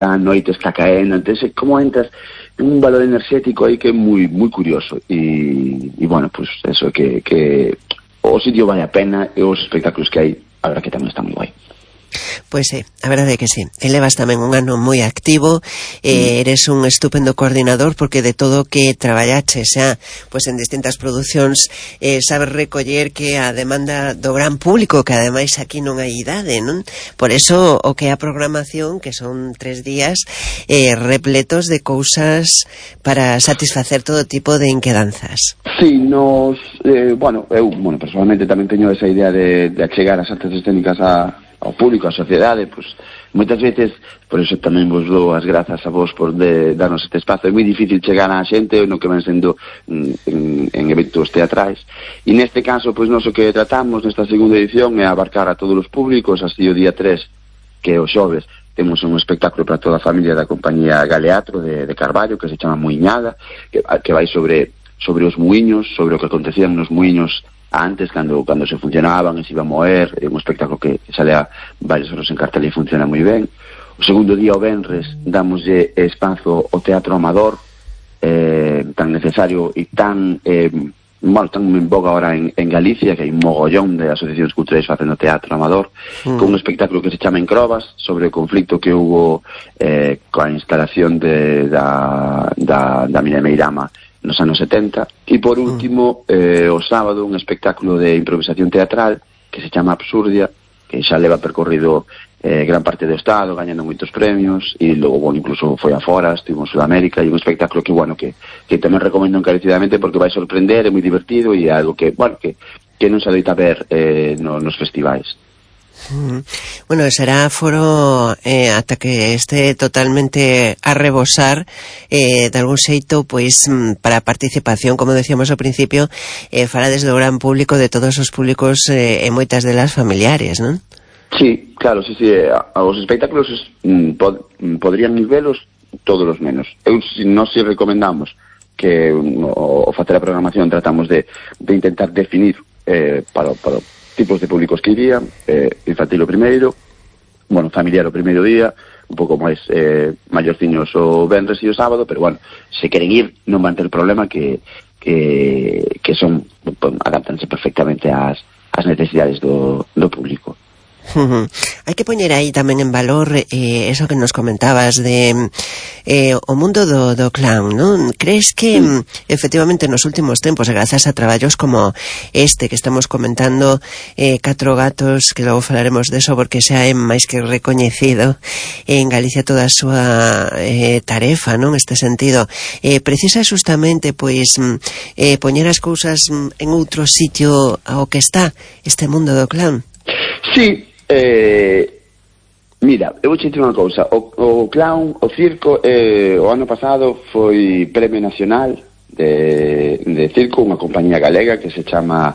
a noite está caendo, entonces como entras en un valor enerxético aí que é moi curioso e bueno, pues eso que o sitio vale a pena e os espectáculos que hai, a verdad que tamén está moi guai. Pois sí, a verdade é que sí. Elevas tamén un ano moi activo, eres un estupendo coordinador porque de todo que traballaches xa pois en distintas producións, sabes recoller que a demanda do gran público, que ademais aquí non hai idade, non? Por eso o que é a programación, que son 3 días repletos de cousas para satisfacer todo tipo de inquedanzas. Sí, eu personalmente tamén teño esa idea de achegar as artes escénicas ao público, á sociedade, pois moitas veces, por eso tamén vos dou as grazas a vos por darnos este espazo. É moi difícil chegar á xente no que van sendo en eventos teatrais, e neste caso, pois nós o que tratamos nesta segunda edición é abarcar a todos os públicos. Así o día 3, que é o xoves, temos un espectáculo para toda a familia da compañía Galeatro de Carballo, que se chama Muiñada, que vai sobre os muiños, sobre o que acontecían nos muiños antes, cando se funcionaban e se iba a moer. É un espectáculo que sale a varios horas en cartel e funciona moi ben. O segundo día, o venres, damoslle espazo ao teatro amador, tan necesario e tan en boga ahora en Galicia, que hai un mogollón de asociacións culturais facendo teatro amador, con un espectáculo que se chama Encrobas, sobre o conflicto que hubo coa instalación da mina de Meirama nos anos 70, e por último o sábado un espectáculo de improvisación teatral que se chama Absurdia, que xa leva percorrido gran parte do estado, gañando moitos premios, e logo, incluso foi afora, estivo en Sudamérica, e un espectáculo que tamén recomendo encarecidamente porque vai sorprender, é moi divertido e é algo que non se adoita ver nos festivais. Bueno, será foro ata que este totalmente a rebosar de algún xeito, pois para a participación, como decíamos ao principio, falades do gran público, de todos os públicos e moitas delas familiares, non? Sí, claro, sí, os espectáculos podrían ir velos todos os menos. Nós si recomendamos que o facer a programación tratamos de intentar definir para tipos de públicos que iría, infantil o primeiro, familiar o primeiro día, un pouco máis maiorciños o venres e o sábado, pero se queren ir non van ter problema, que son, adaptanse perfectamente ás necesidades do público. Hai que poñer aí tamén en valor eso que nos comentabas de o mundo do clown, non? Crees que efectivamente nos últimos tempos, grazas a traballos como este que estamos comentando, Catro Gatos, que logo falaremos deso porque xa é máis que recoñecido en Galicia toda a súa tarefa, non? Este sentido, precisa justamente pois poñer as cousas en outro sitio ao que está este mundo do clown? Sí, mira, eu vou dicir unha cousa. O clown, o circo, o ano pasado foi Premio Nacional de Circo, unha compañía galega que se chama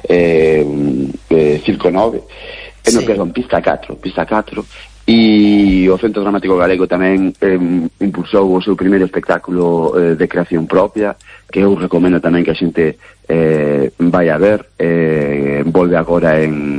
Circo 9, Pista 4, e o Centro Dramático Galego tamén impulsou o seu primeiro espectáculo de creación propia, que eu recomendo tamén que a xente vai a ver. Volve agora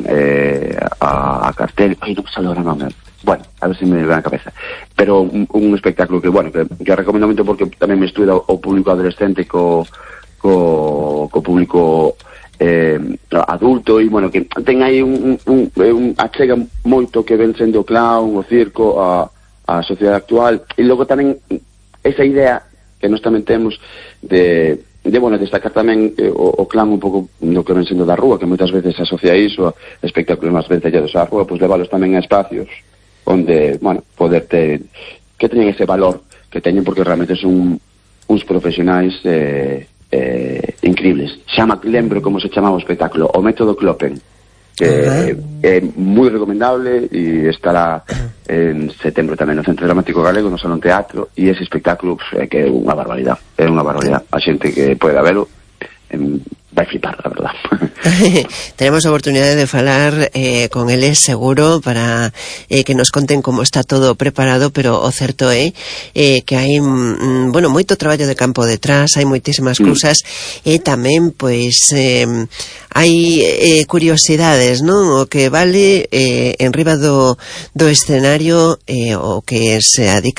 a cartel, non me sale agora o nome, a ver se me ve na cabeza, pero un espectáculo que recomendo moito porque tamén me estuda o público adolescente co público adulto, e que ten aí achega moito que ven sendo o clown, o circo, a sociedade actual, e logo tamén esa idea que nós tamén temos de destacar tamén o clown un pouco no que ven sendo da rúa, que moitas veces asocia iso a espectáculos máis vencellados á rúa, pois leválos tamén a espacios onde, poder ter, que teñen ese valor que teñen, porque realmente son uns profesionais increíbles. Lembro como se chamaba o espectáculo, o Método Kloppen, que é moi recomendable, e estará en setembro tamén no Centro Dramático Galego, no Salón Teatro, e ese espectáculo que é unha barbaridade, a xente que poida velo vai flipar, a verdad. Tenemos a oportunidade de falar con eles seguro para que nos conten como está todo preparado, pero o certo é que hai moito traballo de campo detrás, hai moitísimas cousas, e tamén pois hai curiosidades, non? O que vale en riba do escenario, o que se